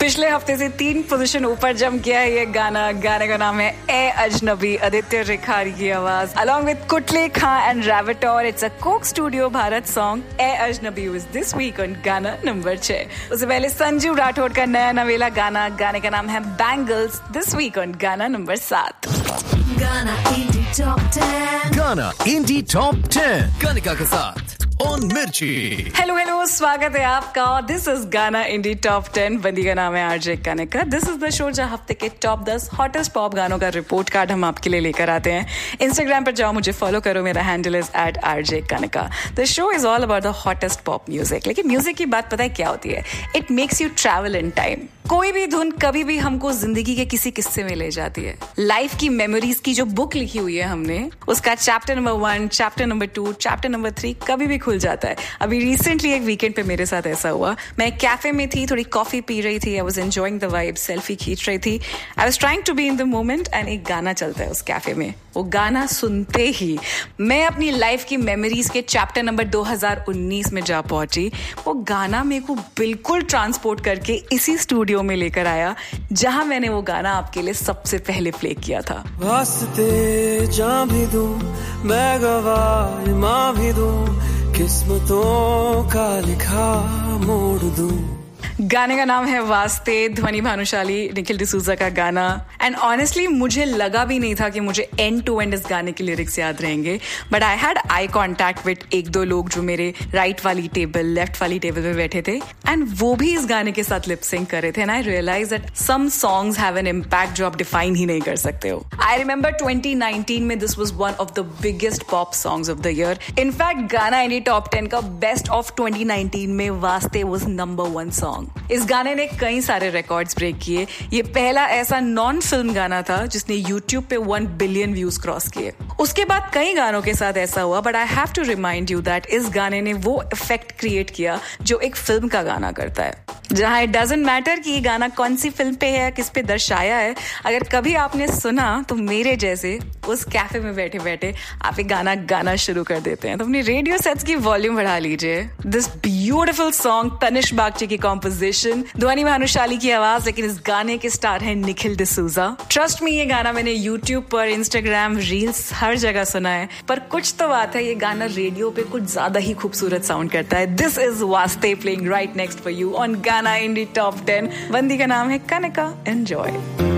पिछले हफ्ते से 3 पोजीशन ऊपर जंप किया है ये गाना। गाने का नाम है ए अजनबी, आदित्य रिखारी की आवाज along with कुटले Khan and रैविटोर। It's a Coke studio Bharat song. ए अजनबी वाज दिस वीक ऑन गाना नंबर 6। उससे पहले संजू राठौड़ का नया नवेला गाना, गाने का नाम है बैंगल्स, दिस वीक ऑन गाना नंबर 7। गाना इंडी टॉप 10। गाना इंडी टॉप 10 कनिका के साथ ऑन मिर्ची। हेलो, स्वागत है आपका। दिस इज गाना इंडी टॉप 10। बंदी का नाम है RJ Kanika. This is the show जहां हफ्ते के टॉप 10 हॉटेस्ट पॉप गानों का रिपोर्ट कार्ड हम आपके लिए लेकर आते हैं। इंस्टाग्राम पर जाओ, मुझे फॉलो करो, मेरा handle is @RJ Kanika। The show is all about the hottest pop music. लेकिन म्यूजिक की बात पता है क्या होती है? It makes you travel in time. कोई भी धुन कभी भी हमको जिंदगी के किसी किस्से में ले जाती है। लाइफ की मेमोरीज की जो बुक लिखी हुई है हमने, उसका chapter number 1, chapter number 2, chapter number 3 कभी भी खुल जाता है। अभी रिसेंटली एक वीकेंड पे मेरे साथ ऐसा हुआ। मैं कैफे में थी, थोड़ी कॉफी पी रही थी, I was enjoying the vibe, selfie खींच रही थी, I was trying to be in the moment and एक गाना चलता है उस कैफे में। वो गाना सुनते ही मैं अपनी लाइफ की मेमोरीज के चैप्टर नंबर 2019 में जा पहुंची। वो गाना मेरे को बिल्कुल ट्रांसपोर्ट करके इसी स्टूडियो में लेकर आया जहां मैंने वो गाना आपके लिए सबसे पहले प्ले किया था। वास्ते जान भी दूं, मैं गवाह मां भी दूं, किस्मतों का लिखा मोड़ दूं। गाने का नाम है वास्ते, ध्वनि भानुशाली, निखिल डिसूजा का गाना। एंड ऑनेस्टली मुझे लगा भी नहीं था कि मुझे एंड टू एंड इस गाने के लिरिक्स याद रहेंगे, but I had eye contact with 1-2 लोग जो मेरे राइट वाली टेबल, लेफ्ट वाली टेबल पे बैठे थे, एंड वो भी इस गाने के साथ लिप सिंक कर रहे थे। And I realise that some songs have an impact जो आप डिफाइन ही नहीं कर सकते हो। आई रिमेंबर 2019 में this was one of the biggest pop songs of the year. In fact गाना इंडी टॉप 10 का बेस्ट ऑफ 2019 में वास्ते वाज नंबर 1 सॉन्ग। इस गाने ने कई सारे रिकॉर्ड्स ब्रेक किए। ये पहला ऐसा नॉन फिल्म गाना था जिसने YouTube पे 1 बिलियन व्यूज क्रॉस किए। उसके बाद कई गानों के साथ ऐसा हुआ, but I have to remind you that इस गाने ने वो इफेक्ट क्रिएट किया जो एक फिल्म का गाना करता है, जहां इट डजंट मैटर कि ये गाना कौन सी फिल्म पे है, किस पे दर्शाया है। अगर कभी आपने सुना तो मेरे जैसे उस कैफे में बैठे बैठे आप ये गाना गाना शुरू कर देते हैं। तो अपनी रेडियो सेट्स की वॉल्यूम बढ़ा लीजिए। This beautiful song, Tanish Bagchi की कॉम्पोजिशन, ध्वनि भानुशाली की आवाज, लेकिन इस गाने के स्टार है निखिल डिसूजा। ट्रस्ट मी, ये गाना मैंने यूट्यूब पर, इंस्टाग्राम, रील्स, हर जगह सुना है, पर कुछ तो बात है, ये गाना रेडियो पे कुछ ज्यादा ही खूबसूरत साउंड करता है। दिस इज वास्ते playing right next for you on गाना इंडी टॉप 10। बंदी का नाम है कनिका। एंजॉय।